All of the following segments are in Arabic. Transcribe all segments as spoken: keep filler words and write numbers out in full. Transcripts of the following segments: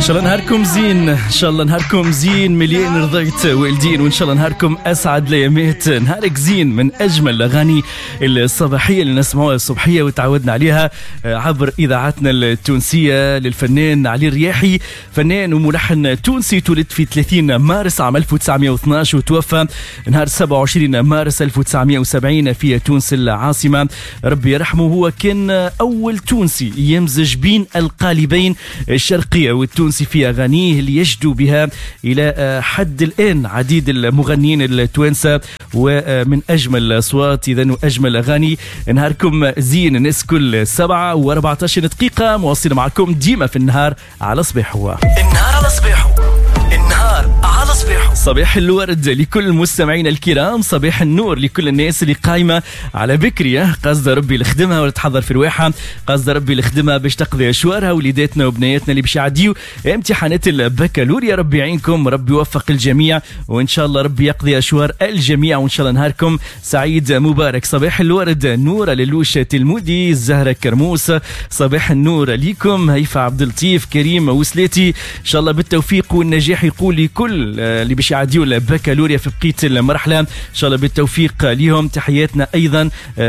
شاء الله نهاركم زين، ان شاء الله نهاركم زين مليان رضيت والدين، وان شاء الله نهاركم اسعد ليامات. نهارك زين من اجمل الاغاني الصباحيه اللي نسمعوها الصبحيه وتعودنا عليها عبر اذاعتنا التونسيه للفنان علي الرياحي، فنان وملحن تونسي تولد في ثلاثين مارس عام ألف وتسعمائة واثني عشر وتوفى نهار سبعة وعشرين مارس ألف وتسعمائة وسبعين في تونس العاصمه، ربي يرحمه. هو كان اول تونسي يمزج بين القالبين الشرقيه والتونسي في أغانيه اللي يجدوا بها إلى حد الآن عديد المغنيين التوانسة، ومن أجمل الأصوات إذن وأجمل أغاني. نهاركم زين الناس كل سبعة وأربعة عشر دقيقة مواصلة معكم ديما في النهار على صباحه. النهار على صباحه، النهار على صباحه. صباح الورد لكل المستمعين الكرام، صباح النور لكل الناس اللي قايمة على بكرية قصد ربي لخدمها ولا تحضر في رواحها، قصد ربي لخدمها باش تقضي أشوارها، وليداتنا وبنياتنا اللي باش يعديوا امتحانات البكالوريا، ربي يعينكم، ربي يوفق الجميع، وإن شاء الله ربي يقضي أشوار الجميع، وإن شاء الله نهاركم سعيد مبارك. صباح الورد نورة للوش تلمودي، الزهرة كرموس، صباح النور ليكم هيفا عبد اللطيف كريم وسلاتي، إن شاء الله بالتوفيق والنجاح يقول لكل اللي باش يعديوا البكالوريا في بقية المرحلة، إن شاء الله بالتوفيق ليهم. تحياتنا أيضا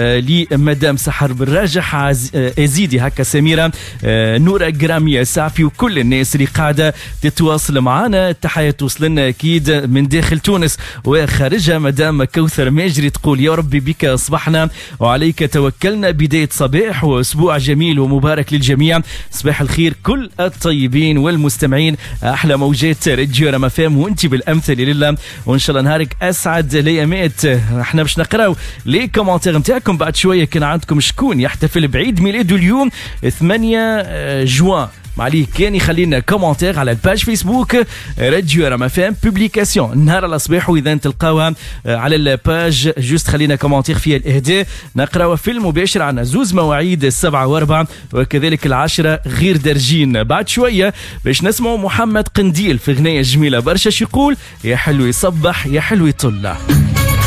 لمدام سحر بالراجح، أزيدي هكا سميرة، نورة جرامية سعفي، وكل الناس اللي قاعدة تتواصل معنا. التحيات توصلنا أكيد من داخل تونس وخارجها. مدام كوثر ماجري تقول يا ربي بك أصبحنا وعليك توكلنا، بداية صباح وأسبوع جميل ومبارك للجميع. صباح الخير كل الطيبين والمستمعين، أحلى موجات راديو رام اف ام وانت بالأمثل لله، وإن شاء الله نهارك أسعد ليامات. احنا باش نقراو لي كومنتير نتاعكم بعد شوية. كان عندكم شكون يحتفل بعيد ميلاده اليوم ثمانية جوان، معليه كان يخلينا كومنتير على الباج فيسبوك راديو رام اف ام بوبليكاسيون نهار على الصباح، واذا تلقاوها على الباج جوست خلينا كومنتير فيها الاهداء نقراوها في المباشر. عنا زوز مواعيد السبعة واربعة وكذلك العشرة غير درجين. بعد شويه باش نسمعوا محمد قنديل في غنية جميله برشا، يقول يا حلو يصبح يا حلو يطلع.